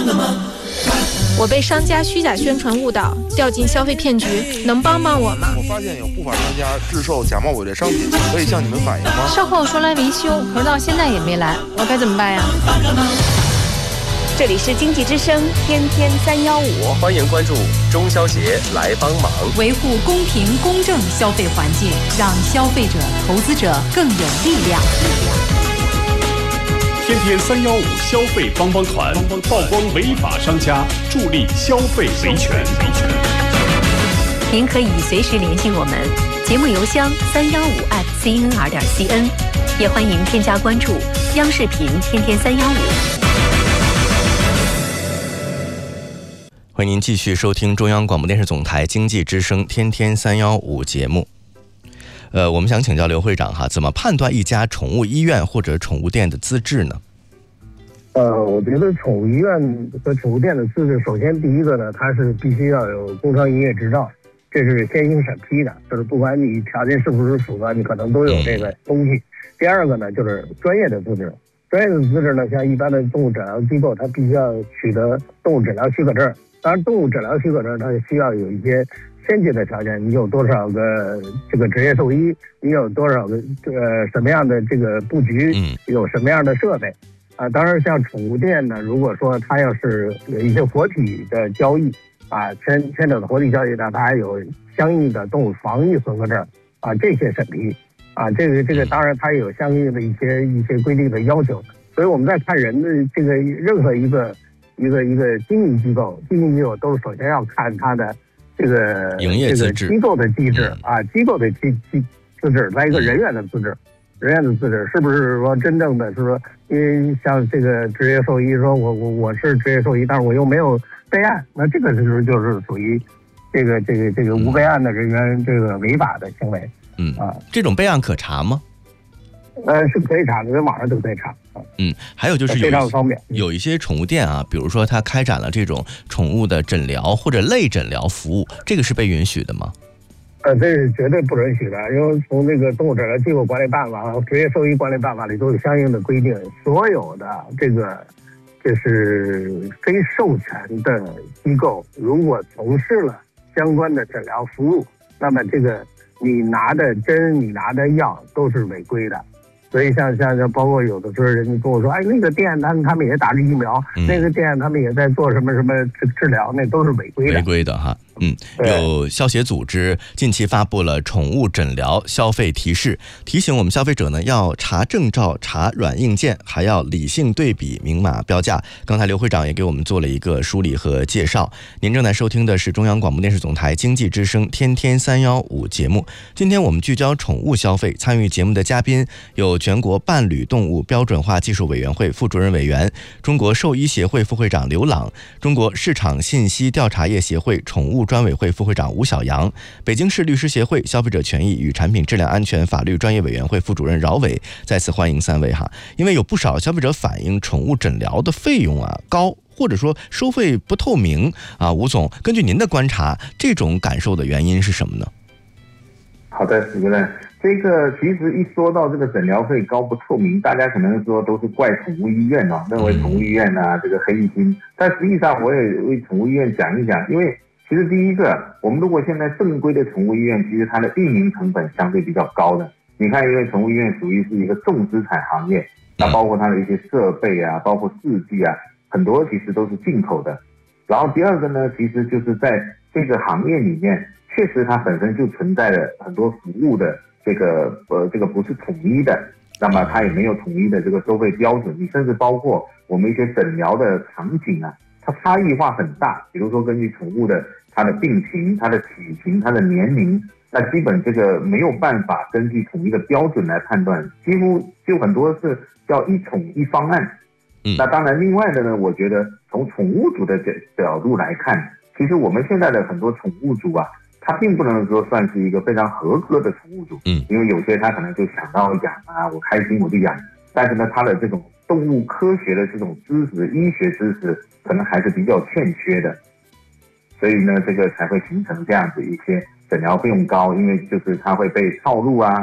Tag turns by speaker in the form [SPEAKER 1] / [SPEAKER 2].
[SPEAKER 1] 我被商家虚假宣传误导，掉进消费骗局，能帮帮我吗？
[SPEAKER 2] 我发现有不法商家制售假冒伪劣商品，可以向你们反映吗？
[SPEAKER 3] 售后说来维修，可是到现在也没来，我该怎么办呀？
[SPEAKER 4] 这里是经济之声天天315，
[SPEAKER 5] 欢迎关注中消协来帮忙，
[SPEAKER 3] 维护公平公正消费环境，让消费者、投资者更有力量。
[SPEAKER 6] 天天315消费帮帮团，曝光违法商家，助力消费维权。
[SPEAKER 7] 您可以随时联系我们，节目邮箱315@cnr.cn，也欢迎添加关注央视频天天315。
[SPEAKER 8] 欢迎您继续收听中央广播电视总台经济之声天天315节目。我们想请教刘会长哈，怎么判断一家宠物医院或者宠物店的资质呢？
[SPEAKER 9] 我觉得宠物医院和宠物店的资质，首先第一个呢，它是必须要有工商营业执照，这是先行审批的，就是不管你条件是不是符合，你可能都有这个东西。第二个呢，就是专业的资质。专业的资质呢，像一般的动物诊疗机构，它必须要取得动物诊疗许可证。当然，动物诊疗许可证它需要有一些先决的条件，你有多少个这个职业兽医，你有多少个什么样的这个布局，有什么样的设备啊？当然，像宠物店呢，如果说它要是有一些活体的交易啊，牵扯的活体交易呢，它还有相应的动物防疫合格证啊，这些审批啊，这个当然它有相应的一些规定的要求。所以我们在看人的这个任何一个经营机构都是首先要看它的这个
[SPEAKER 8] 营业资质，
[SPEAKER 9] 机构的机制啊，机构的资质，来一个人员的资质，是不是说真正的是说，因为像这个职业兽医说我是职业兽医，但是我又没有备案，那这个就是属于这个无备案的人员这个违法的行为。
[SPEAKER 8] 这种备案可查吗？
[SPEAKER 9] 是可以查的，在网上都可以查。
[SPEAKER 8] 还有就是
[SPEAKER 9] 非常方便。
[SPEAKER 8] 有一些宠物店啊，比如说它开展了这种宠物的诊疗或者类诊疗服务，这个是被允许的吗？
[SPEAKER 9] 这是绝对不允许的，因为从那个动物诊疗机构管理办法和职业兽医管理办法里都有相应的规定，所有的就是非授权的机构，如果从事了相关的诊疗服务，那么这个你拿的针、你拿的药都是违规的。所以像包括有的时候人家跟我说，哎，那个店他们也打着疫苗，那个店他们也在做什么治疗，那都是违规的哈。有消协组织近期发布了宠物诊疗消费提示，提醒我们消费者呢要查证照、查软硬件，还要理性对比、明码标价。刚才刘会长也给我们做了一个梳理和介绍。您正在收听的是中央广播电视总台经济之声天天315节目。今天我们聚焦宠物消费，参与节目的嘉宾有全国伴侣动物标准化技术委员会副主任委员、中国兽医协会副会长刘朗，中国市场信息调查业协会宠物专委会副会长吴晓阳，北京市律师协会消费者权益与产品质量安全法律专业委员会副主任饶伟。再次欢迎三位哈，因为有不少消费者反映宠物诊疗的费用高，或者说收费不透明吴总，根据您的观察，这种感受的原因是什么呢？
[SPEAKER 10] 好的，主任，这个其实一说到这个诊疗费高不透明，大家可能说都是怪宠物医院认为宠物医院这个黑心。但实际上我也为宠物医院讲一讲，因为其实第一个，我们如果现在正规的宠物医院，其实它的运营成本相对比较高的。你看，因为宠物医院属于是一个重资产行业，那包括它的一些设备包括试剂很多其实都是进口的。然后第二个呢，其实就是在这个行业里面，确实它本身就存在了很多服务的这个不是统一的，那么它也没有统一的这个收费标准。你甚至包括我们一些诊疗的场景它差异化很大。比如说根据宠物的它的病情、它的体型、它的年龄，那基本这个没有办法根据统一的标准来判断，几乎就很多是叫一宠一方案。那当然另外的呢，我觉得从宠物主的角度来看，其实我们现在的很多宠物主它并不能说算是一个非常合格的宠物主，因为有些他可能就想到养我开心我就养，但是呢，他的这种动物科学的这种知识、医学知识可能还是比较欠缺的，所以呢，这个才会形成这样子一些诊疗费用高，因为就是它会被套路